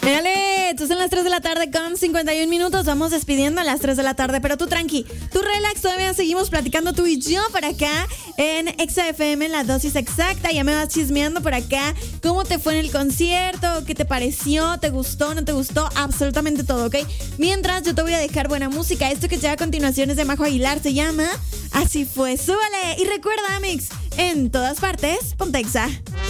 Dale, tú son las 3 de la tarde con 51 minutos. Vamos despidiendo a las 3 de la tarde, pero tú tranqui, tú relax, todavía seguimos platicando tú y yo por acá en Exa FM, la dosis exacta. Ya me vas chismeando por acá cómo te fue en el concierto, qué te pareció, te gustó, no te gustó, absolutamente todo, ¿ok? Mientras yo te voy a dejar buena música. Esto que llega a continuación es de Majo Aguilar, se llama Así Fue, súbale. Y recuerda, Mix, en todas partes, ponte Exa.